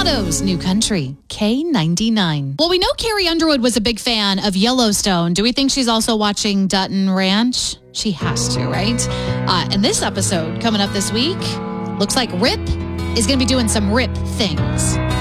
Coronado's New Country, K99. Well, we know Carrie Underwood was a big fan of Yellowstone. Do we think she's also watching Dutton Ranch? She has to, right? And this episode coming up this week, looks like Rip is going to be doing some Rip things.